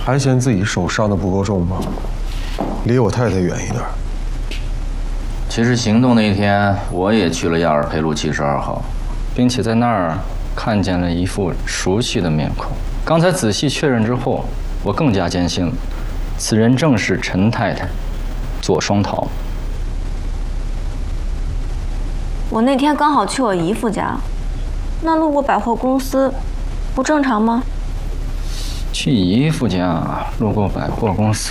还嫌自己手伤的不够重吗？离我太太远一点。 其实行动那一天，我也去了亚尔培路72号，并且在那儿看见了一副熟悉的面孔。刚才仔细确认之后，我更加坚信了，此人正是陈太太，左双桃。 我那天刚好去我姨父家，那路过百货公司，不正常吗？ 去姨父家，路过百货公司。